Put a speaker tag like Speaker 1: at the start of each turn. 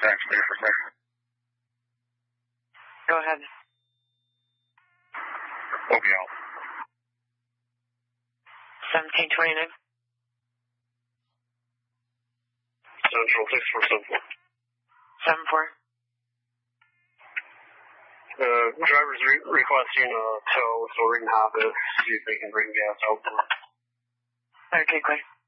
Speaker 1: Thanks, clear for second.
Speaker 2: Go ahead.
Speaker 1: OBL.
Speaker 2: 1729.
Speaker 1: Central 6474.
Speaker 2: 74.
Speaker 1: Driver's requesting a tow, so we're going to have it, see if they can bring gas out.
Speaker 2: Okay, great.